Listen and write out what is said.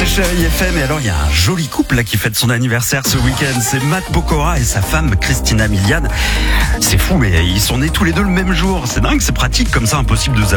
Chérie FM. Et alors, il y a un joli couple là qui fête son anniversaire ce week-end. C'est Matt Pokora et sa femme Christina Milian. C'est fou, mais ils sont nés tous les deux le même jour. C'est dingue, c'est pratique comme ça, impossible de